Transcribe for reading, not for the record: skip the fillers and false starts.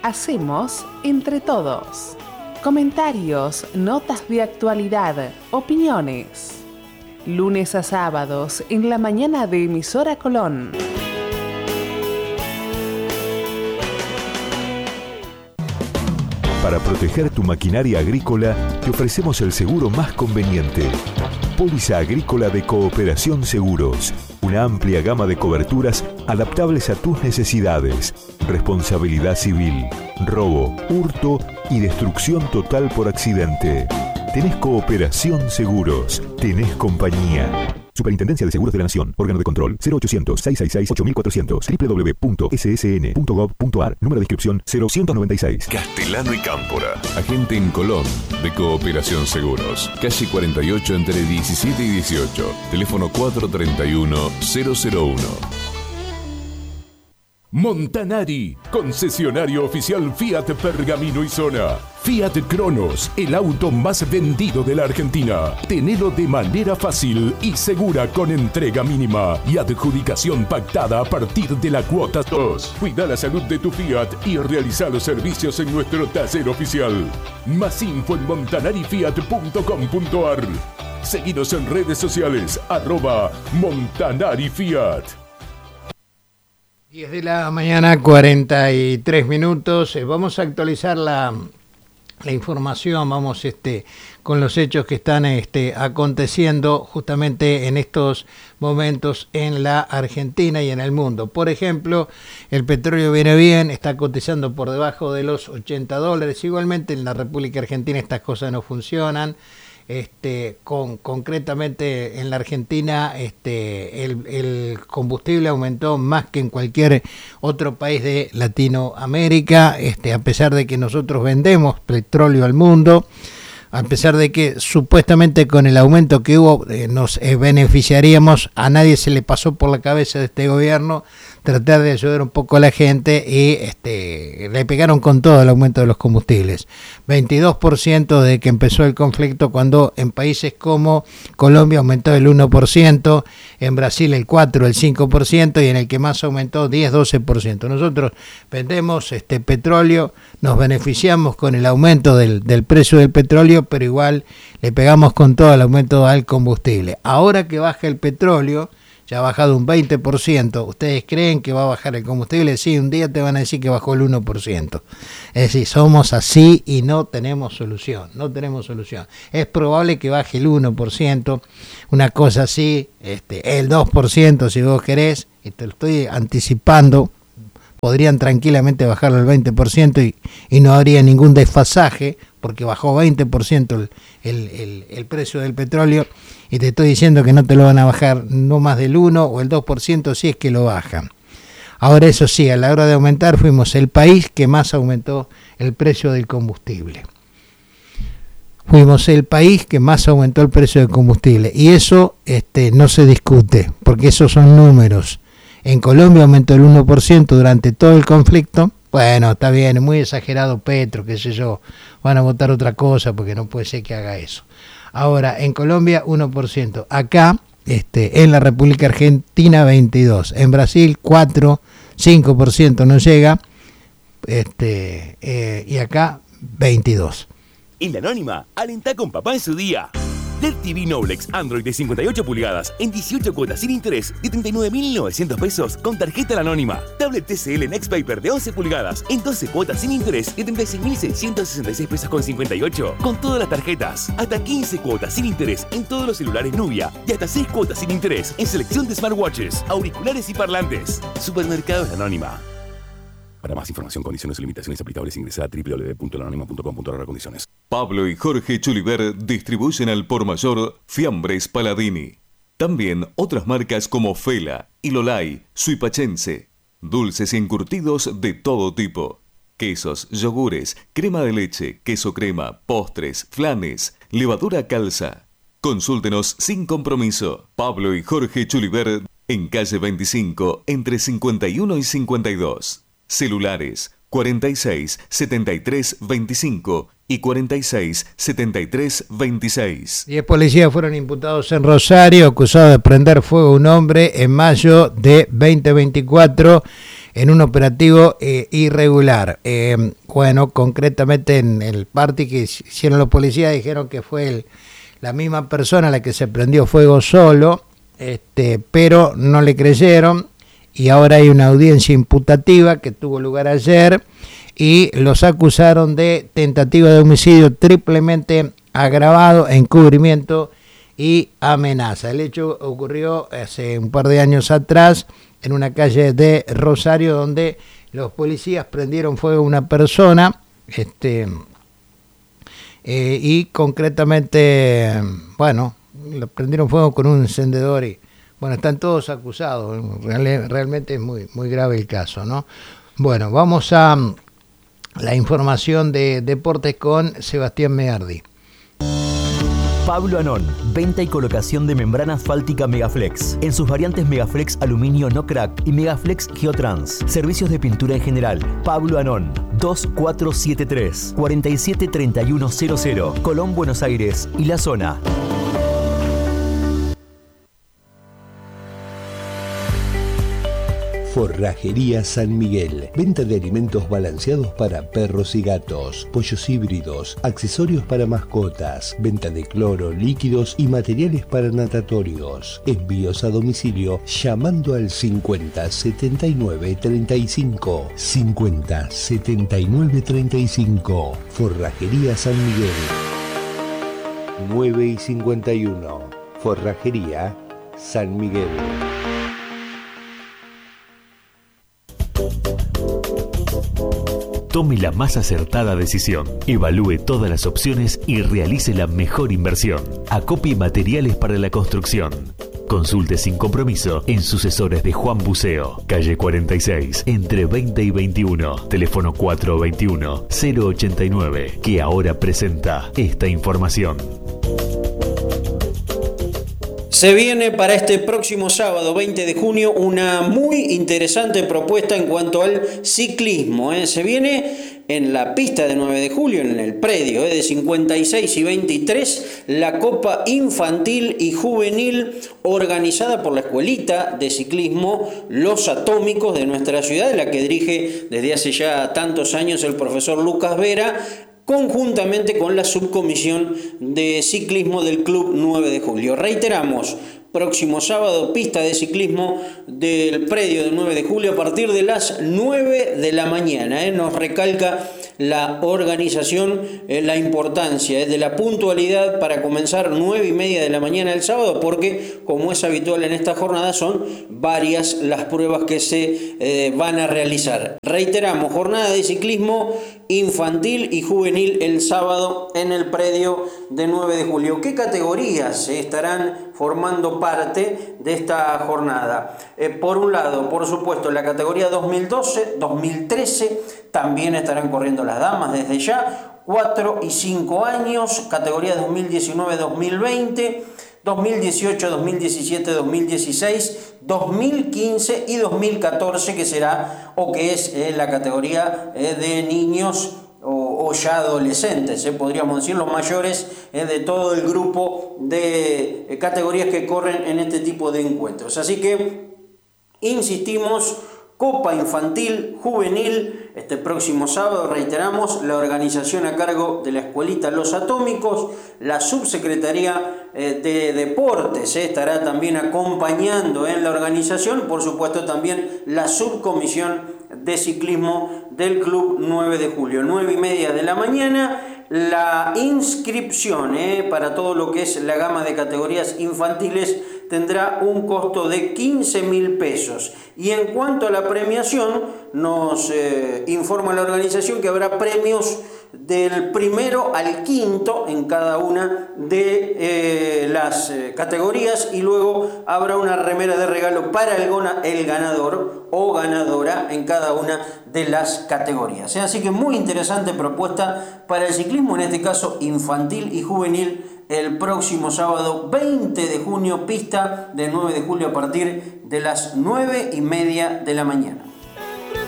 hacemos entre todos. Comentarios, notas de actualidad, opiniones. Lunes a sábados en la mañana de Emisora Colón. Para proteger tu maquinaria agrícola, te ofrecemos el seguro más conveniente. Póliza Agrícola de Cooperación Seguros. Una amplia gama de coberturas adaptables a tus necesidades. Responsabilidad civil, robo, hurto y destrucción total por accidente. Tenés Cooperación Seguros. Tenés compañía. Superintendencia de Seguros de la Nación. Órgano de control 0800-666-8400. www.ssn.gov.ar. Número de inscripción 0196. Castellano y Cámpora. Agente en Colón de Cooperación Seguros. Calle 48 entre 17 y 18. Teléfono 431-001. Montanari, concesionario oficial Fiat Pergamino y Zona. Fiat Cronos, el auto más vendido de la Argentina. Tenelo de manera fácil y segura con entrega mínima y adjudicación pactada a partir de la cuota 2. Cuida la salud de tu Fiat y realiza los servicios en nuestro taller oficial. Más info en montanarifiat.com.ar. Seguinos en redes sociales, @MontanariFiat. 10 de la mañana, 43 minutos. Vamos a actualizar la información, vamos con los hechos que están aconteciendo justamente en estos momentos en la Argentina y en el mundo. Por ejemplo, el petróleo viene bien, está cotizando por debajo de los $80. Igualmente en la República Argentina estas cosas no funcionan. Concretamente en la Argentina el combustible aumentó más que en cualquier otro país de Latinoamérica, a pesar de que nosotros vendemos petróleo al mundo, a pesar de que supuestamente con el aumento que hubo nos beneficiaríamos. A nadie se le pasó por la cabeza de este gobierno tratar de ayudar un poco a la gente y le pegaron con todo el aumento de los combustibles. 22% de que empezó el conflicto, cuando en países como Colombia aumentó el 1%, en Brasil el 4%, el 5% y en el que más aumentó 10-12%. Nosotros vendemos petróleo, nos beneficiamos con el aumento del precio del petróleo, pero igual le pegamos con todo el aumento al combustible. Ahora que baja el petróleo, ya ha bajado un 20%. ¿Ustedes creen que va a bajar el combustible? Sí, un día te van a decir que bajó el 1%. Es decir, somos así y no tenemos solución. Es probable que baje el 1%, una cosa así, el 2% si vos querés, y te lo estoy anticipando. Podrían tranquilamente bajarlo al 20% y no habría ningún desfasaje, porque bajó 20% el precio del petróleo, y te estoy diciendo que no te lo van a bajar no más del 1 o el 2% si es que lo bajan. Ahora, eso sí, a la hora de aumentar fuimos el país que más aumentó el precio del combustible. Fuimos el país que más aumentó el precio del combustible, y eso no se discute, porque esos son números. En Colombia aumentó el 1% durante todo el conflicto. Bueno, está bien, muy exagerado Petro, qué sé yo, van a votar otra cosa porque no puede ser que haga eso. Ahora, en Colombia 1%, acá en la República Argentina 22%, en Brasil 4-5% no llega, y acá 22%. En La Anónima, alentá con papá en su día. LED TV Noblex Android de 58 pulgadas en 18 cuotas sin interés de 39.900 pesos con tarjeta La Anónima. Tablet TCL Next Paper de 11 pulgadas en 12 cuotas sin interés de 36.666 pesos con 58 con todas las tarjetas. Hasta 15 cuotas sin interés en todos los celulares Nubia y hasta 6 cuotas sin interés en selección de smartwatches, auriculares y parlantes. Supermercados La Anónima. Para más información, condiciones y limitaciones aplicables, ingresa a www.lanonima.com.ar. Condiciones. Pablo y Jorge Chuliver distribuyen al por mayor Fiambres Paladini. También otras marcas como Fela, Ilolai, Suipachense. Dulces y encurtidos de todo tipo. Quesos, yogures, crema de leche, queso crema, postres, flanes, levadura calza. Consúltenos sin compromiso. Pablo y Jorge Chuliver en calle 25 entre 51 y 52. Celulares 46 73 25 y 46 73 26. 10 policías fueron imputados en Rosario, acusados de prender fuego a un hombre en mayo de 2024 en un operativo irregular. Bueno, concretamente en el parte que hicieron los policías dijeron que fue la misma persona a la que se prendió fuego solo, pero no le creyeron, y ahora hay una audiencia imputativa que tuvo lugar ayer y los acusaron de tentativa de homicidio triplemente agravado, encubrimiento y amenaza. El hecho ocurrió hace un par de años atrás en una calle de Rosario, donde los policías prendieron fuego a una persona, y concretamente, bueno, lo prendieron fuego con un encendedor y, bueno, están todos acusados. Realmente es muy, muy grave el caso, ¿no? Bueno, vamos a la información de deportes con Sebastián Meardi. Pablo Anón, venta y colocación de membrana asfáltica Megaflex, en sus variantes Megaflex Aluminio No Crack y Megaflex Geotrans. Servicios de pintura en general. Pablo Anón, 2473 473100, Colón, Buenos Aires y la zona. Forrajería San Miguel. Venta de alimentos balanceados para perros y gatos, pollos híbridos, accesorios para mascotas, venta de cloro, líquidos y materiales para natatorios. Envíos a domicilio llamando al 50 79 35. 50 79 35. Forrajería San Miguel. 9:51. Forrajería San Miguel. Tome la más acertada decisión. Evalúe todas las opciones y realice la mejor inversión. Acopie materiales para la construcción. Consulte sin compromiso en sucesores de Juan Buceo, calle 46, entre 20 y 21, teléfono 421-089, que ahora presenta esta información. Se viene para este próximo sábado 20 de junio una muy interesante propuesta en cuanto al ciclismo. Se viene en la pista de 9 de julio, en el predio de 56 y 23, la Copa Infantil y Juvenil organizada por la Escuelita de Ciclismo Los Atómicos de nuestra ciudad, la que dirige desde hace ya tantos años el profesor Lucas Vera, conjuntamente con la subcomisión de ciclismo del Club 9 de Julio. Reiteramos, próximo sábado, pista de ciclismo del predio del 9 de julio a partir de las 9 de la mañana. Nos recalca la organización, la importancia de la puntualidad para comenzar 9:30 de la mañana el sábado, porque como es habitual en esta jornada son varias las pruebas que se van a realizar. Reiteramos, jornada de ciclismo infantil y juvenil el sábado en el predio de 9 de julio. ¿Qué categorías estarán formando parte de esta jornada? Por un lado, por supuesto, la categoría 2012, 2013, también estarán corriendo las damas desde ya, 4 y 5 años, categoría 2019-2020, 2018, 2017, 2016, 2015 y 2014, que será o que es la categoría de niños o ya adolescentes, podríamos decir los mayores de todo el grupo de categorías que corren en este tipo de encuentros. Así que insistimos, Copa Infantil Juvenil este próximo sábado, reiteramos, la organización a cargo de la Escuelita Los Atómicos, la Subsecretaría de Deportes estará también acompañando en la organización, por supuesto también la Subcomisión de Ciclismo del Club 9 de Julio, 9:30 de la mañana. La inscripción para todo lo que es la gama de categorías infantiles tendrá un costo de 15.000 pesos. Y en cuanto a la premiación, nos informa la organización que habrá premios del primero al quinto en cada una de las categorías, y luego habrá una remera de regalo para el ganador o ganadora en cada una de las categorías. Así que muy interesante propuesta para el ciclismo, en este caso infantil y juvenil, el próximo sábado 20 de junio, pista de 9 de julio a partir de las 9:30 de la mañana.